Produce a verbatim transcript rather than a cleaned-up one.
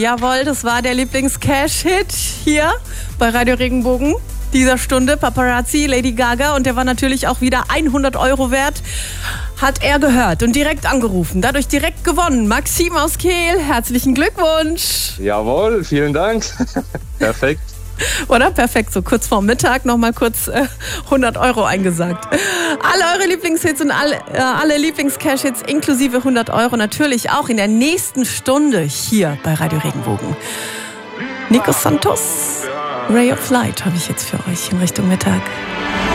Jawohl, das war der Lieblings-Cash-Hit hier bei Radio Regenbogen dieser Stunde. Paparazzi, Lady Gaga, und der war natürlich auch wieder hundert Euro wert. Hat er gehört und direkt angerufen. Dadurch direkt gewonnen. Maxim aus Kehl, herzlichen Glückwunsch. Jawohl, vielen Dank. Perfekt. Oder? Perfekt, so kurz vorm Mittag nochmal kurz äh, hundert Euro eingesagt. Alle eure Lieblingshits und alle, äh, alle Lieblings-Cash-Hits inklusive hundert Euro natürlich auch in der nächsten Stunde hier bei Radio Regenbogen. Nico Santos, Ray of Light habe ich jetzt für euch in Richtung Mittag.